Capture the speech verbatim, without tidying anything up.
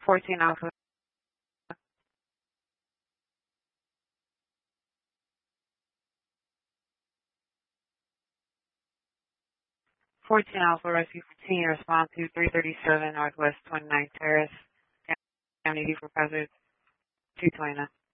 fourteen Alpha. fourteen Alpha Rescue fourteen, respond to three thirty-seven Northwest twenty-ninth Terrace, County for Hazard two twenty-nine.